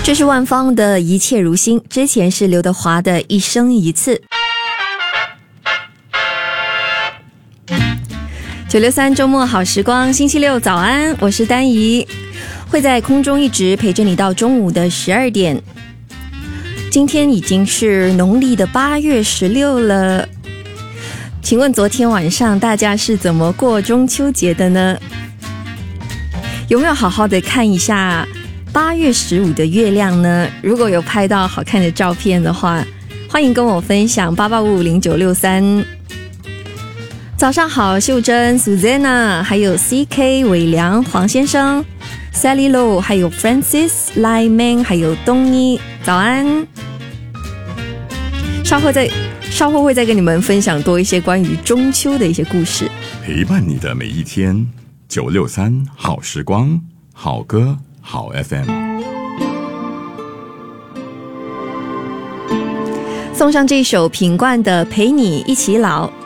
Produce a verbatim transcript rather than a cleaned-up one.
这是万芳的一切如新，之前是刘德华的一生一次。九六三周末好时光，星期六早安，我是丹怡，会在空中一直陪着你到中午的十二点。今天已经是农历的八月十六了，请问昨天晚上大家是怎么过中秋节的呢？有没有好好的看一下八月十五的月亮呢？如果有拍到好看的照片的话，欢迎跟我分享八八五五零九六三。早上好，秀珍、Susanna， 还有 C K、伟良、黄先生、Sally Low， 还有 Francis、赖明，还有东妮，早安。稍后再稍后会再跟你们分享多一些关于中秋的一些故事， 陪伴你的每一天。九六三好时光，好歌好 F M。 送上这首品冠的陪你一起老。